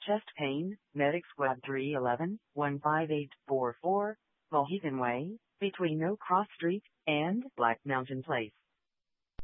Chest Pain, Medics Web 311, 15844, Mohegan Way, between No Cross Street and Black Mountain Place.